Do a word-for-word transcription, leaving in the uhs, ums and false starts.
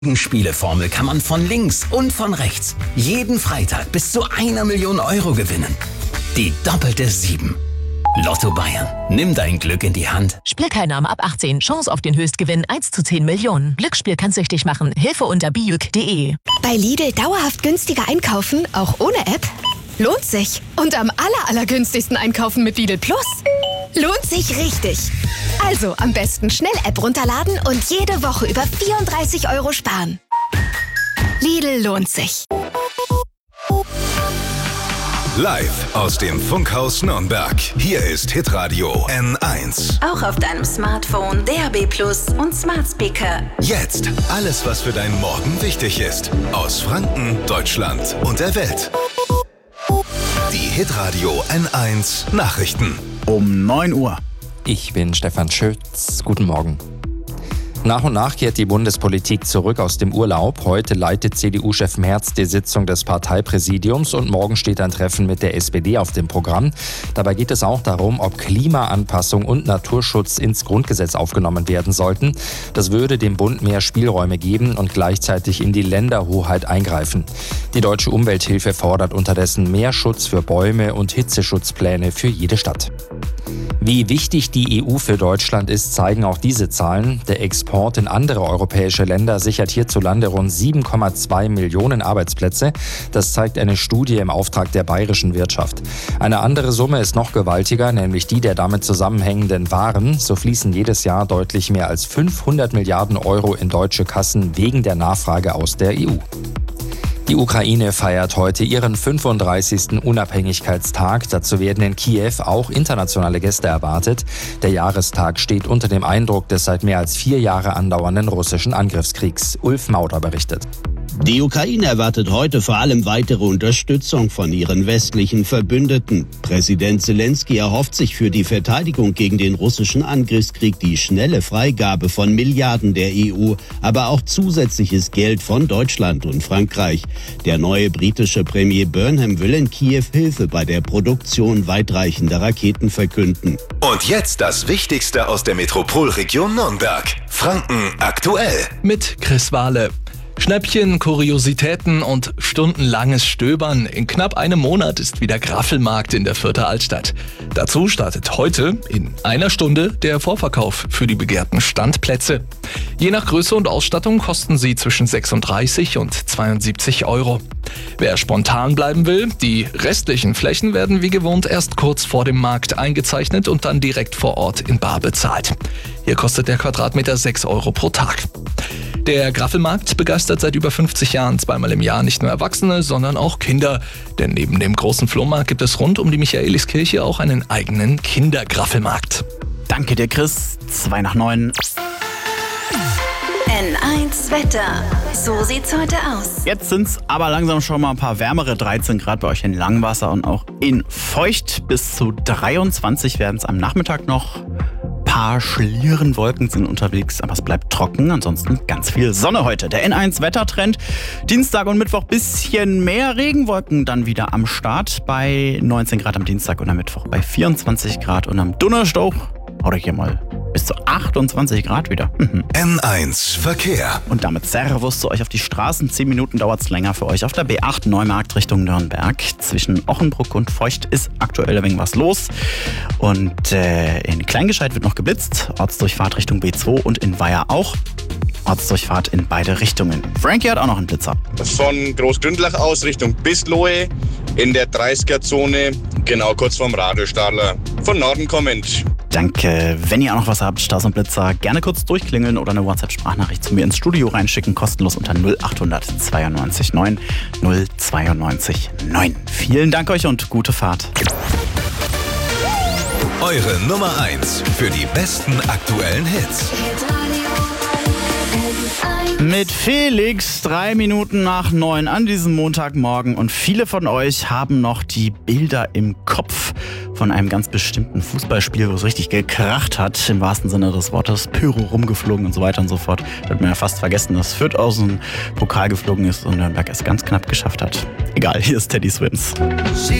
Die Spieleformel kann man von links und von rechts jeden Freitag bis zu einer Million Euro gewinnen. Die doppelte sieben. Lotto Bayern. Nimm dein Glück in die Hand. Spielteilnahme ab achtzehn. Chance auf den Höchstgewinn eins zu zehn Millionen. Glücksspiel kann süchtig machen. Hilfe unter bijuk punkt de. Bei Lidl dauerhaft günstiger einkaufen, auch ohne App? Lohnt sich. Und am aller, allergünstigsten einkaufen mit Lidl Plus? Lohnt sich richtig. Also am besten schnell App runterladen und jede Woche über vierunddreißig Euro sparen. Lidl lohnt sich. Live aus dem Funkhaus Nürnberg. Hier ist Hitradio N eins. Auch auf deinem Smartphone, D A B Plus und Smart Speaker. Jetzt alles, was für deinen Morgen wichtig ist. Aus Franken, Deutschland und der Welt. Die Hitradio N eins Nachrichten. Um neun Uhr. Ich bin Stefan Schütz. Guten Morgen. Nach und nach kehrt die Bundespolitik zurück aus dem Urlaub. Heute leitet C D U-Chef Merz die Sitzung des Parteipräsidiums und morgen steht ein Treffen mit der S P D auf dem Programm. Dabei geht es auch darum, ob Klimaanpassung und Naturschutz ins Grundgesetz aufgenommen werden sollten. Das würde dem Bund mehr Spielräume geben und gleichzeitig in die Länderhoheit eingreifen. Die Deutsche Umwelthilfe fordert unterdessen mehr Schutz für Bäume und Hitzeschutzpläne für jede Stadt. Wie wichtig die E U für Deutschland ist, zeigen auch diese Zahlen. Der Export in andere europäische Länder sichert hierzulande rund sieben Komma zwei Millionen Arbeitsplätze. Das zeigt eine Studie im Auftrag der bayerischen Wirtschaft. Eine andere Summe ist noch gewaltiger, nämlich die der damit zusammenhängenden Waren. So fließen jedes Jahr deutlich mehr als fünfhundert Milliarden Euro in deutsche Kassen wegen der Nachfrage aus der E U. Die Ukraine feiert heute ihren fünfunddreißigsten Unabhängigkeitstag. Dazu werden in Kiew auch internationale Gäste erwartet. Der Jahrestag steht unter dem Eindruck des seit mehr als vier Jahre andauernden russischen Angriffskriegs. Ulf Mauder berichtet. Die Ukraine erwartet heute vor allem weitere Unterstützung von ihren westlichen Verbündeten. Präsident Zelensky erhofft sich für die Verteidigung gegen den russischen Angriffskrieg die schnelle Freigabe von Milliarden der E U, aber auch zusätzliches Geld von Deutschland und Frankreich. Der neue britische Premier Burnham will in Kiew Hilfe bei der Produktion weitreichender Raketen verkünden. Und jetzt das Wichtigste aus der Metropolregion Nürnberg. Franken aktuell. Mit Chris Wahle. Schnäppchen, Kuriositäten und stundenlanges Stöbern. In knapp einem Monat ist wieder Graffelmarkt in der Fürther Altstadt. Dazu startet heute in einer Stunde der Vorverkauf für die begehrten Standplätze. Je nach Größe und Ausstattung kosten sie zwischen sechsunddreißig und zweiundsiebzig Euro. Wer spontan bleiben will, die restlichen Flächen werden wie gewohnt erst kurz vor dem Markt eingezeichnet und dann direkt vor Ort in bar bezahlt. Hier kostet der Quadratmeter sechs Euro pro Tag. Der Graffelmarkt begeistert seit über fünfzig Jahren zweimal im Jahr nicht nur Erwachsene, sondern auch Kinder. Denn neben dem großen Flohmarkt gibt es rund um die Michaeliskirche auch einen eigenen Kindergraffelmarkt. Danke dir, Chris. Zwei nach neun. N eins Wetter. So sieht's heute aus. Jetzt sind's aber langsam schon mal ein paar wärmere dreizehn Grad bei euch in Langwasser und auch in Feucht. Bis zu dreiundzwanzig werden es am Nachmittag noch. Ein paar Schlierenwolken sind unterwegs, aber es bleibt trocken. Ansonsten ganz viel Sonne heute. Der N eins Wettertrend. Dienstag und Mittwoch bisschen mehr Regenwolken dann wieder am Start. Bei neunzehn Grad am Dienstag und am Mittwoch bei vierundzwanzig Grad. Und am Donnerstag oder hier mal bis zu achtundzwanzig Grad wieder. Mhm. N eins Verkehr. Und damit Servus zu euch auf die Straßen. Zehn Minuten dauert es länger für euch auf der B acht Neumarkt Richtung Nürnberg. Zwischen Ochenbruck und Feucht ist aktuell ein wenig was los. Und äh, in Kleingescheid wird noch geblitzt. Ortsdurchfahrt Richtung B zwei und in Weiher auch. Ortsdurchfahrt in beide Richtungen. Frankie hat auch noch einen Blitzer. Von Großgründlach aus Richtung Bislohe in der dreißiger-Zone, genau kurz vorm Radiostadler. Von Norden kommend. Danke. Wenn ihr auch noch was habt, Stars und Blitzer, gerne kurz durchklingeln oder eine WhatsApp-Sprachnachricht zu mir ins Studio reinschicken. Kostenlos unter null achthundert zweiundneunzig neun null zweiundneunzig neun. Vielen Dank euch und gute Fahrt. Eure Nummer eins für die besten aktuellen Hits. Mit Felix, drei Minuten nach neun an diesem Montagmorgen. Und viele von euch haben noch die Bilder im Kopf von einem ganz bestimmten Fußballspiel, wo es richtig gekracht hat, im wahrsten Sinne des Wortes, Pyro rumgeflogen und so weiter und so fort. Da hat man ja fast vergessen, dass Fürth aus dem Pokal geflogen ist und Nürnberg es ganz knapp geschafft hat. Egal, hier ist Teddy Swims.